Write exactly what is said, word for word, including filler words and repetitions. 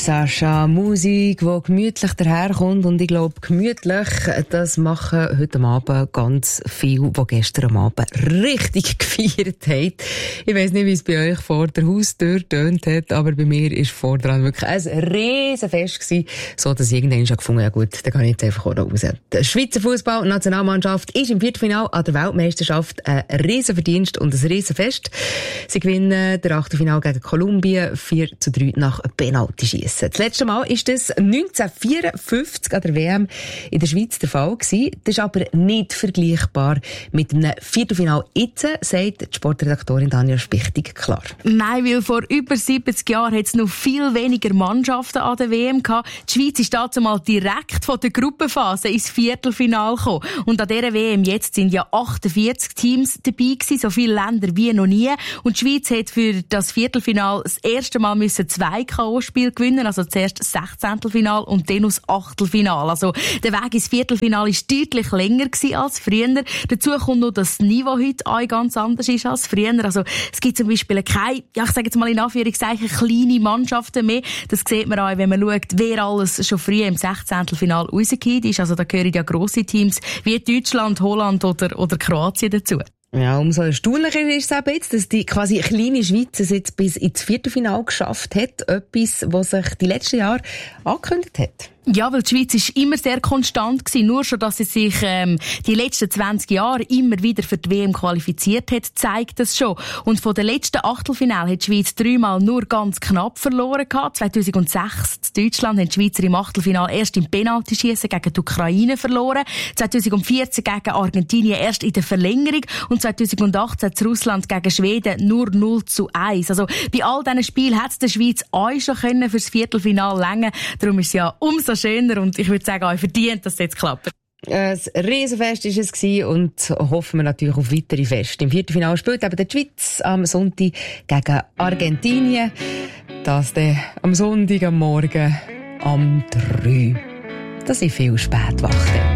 Sascha, Musik, die gemütlich daherkommt. Und ich glaube, gemütlich, das machen heute Abend ganz viele, die gestern am Abend richtig gefeiert haben. Ich weiss nicht, wie es bei euch vor der Haustür getönt hat, aber bei mir war vor dran wirklich ein Riesenfest gewesen, so dass ich irgendwann schon gefunden habe, ja gut, dann kann ich jetzt einfach auch noch raus. Die Schweizer Fußball-Nationalmannschaft ist im Viertelfinale an der Weltmeisterschaft ein Riesenverdienst und ein Riesenfest. Sie gewinnen der Achtelfinale gegen Kolumbien vier zu drei nach Penalty-Schiessen. Das letzte Mal war das neunzehnhundertvierundfünfzig an der W M in der Schweiz der Fall gewesen. Das ist aber nicht vergleichbar mit einem Viertelfinale jetzt, sagt die Sportredaktorin Daniel Spichtig klar. Nein, weil vor über siebzig Jahren hat es noch viel weniger Mannschaften an der W M gehabt. Die Schweiz ist dazu mal direkt von der Gruppenphase ins Viertelfinale gekommen. Und an dieser W M jetzt sind ja achtundvierzig Teams dabei gewesen, so viele Länder wie noch nie. Und die Schweiz hat für das Viertelfinale das erste Mal müssen zwei K O-Spiele gewinnen, also zuerst das Sechzehntelfinale und dann das Achtelfinale. Also der Weg ins Viertelfinale war deutlich länger als früher. Dazu kommt noch, dass das Niveau heute auch ganz anders ist als früher. Also es gibt zum Beispiel keine, ja ich sage jetzt mal in Anführungszeichen, kleine Mannschaften mehr. Das sieht man auch, wenn man schaut, wer alles schon früh im Sechzehntelfinale rausgekommen ist. Also da gehören ja grosse Teams wie Deutschland, Holland oder, oder Kroatien dazu. Ja, umso erstaunlicher ist es eben jetzt, dass die quasi kleine Schweiz es jetzt bis ins Viertelfinale geschafft hat. Etwas, was sich die letzten Jahre angekündigt hat. Ja, weil die Schweiz ist immer sehr konstant gewesen. Nur schon, dass sie sich ähm, die letzten zwanzig Jahre immer wieder für die W M qualifiziert hat, zeigt das schon. Und von den letzten Achtelfinale hat die Schweiz dreimal nur ganz knapp verloren gehabt. zweitausendsechs in Deutschland haben die Schweizer im Achtelfinale erst im Penaltyschiessen gegen die Ukraine verloren. zweitausendvierzehn gegen Argentinien erst in der Verlängerung. Und zweitausendachtzehn in Russland gegen Schweden nur null zu eins. Also bei all diesen Spielen hat es der Schweiz auch schon können fürs Viertelfinale länger. Darum ist es ja umso schöner und ich würde sagen, auch verdient, dass es jetzt klappt. Ein Riesenfest war es und hoffen wir natürlich auf weitere Feste. Im Viertelfinale spielt eben die Schweiz am Sonntag gegen Argentinien. Das dann am Sonntag am Morgen am drei. Das sind viel Spätwachen.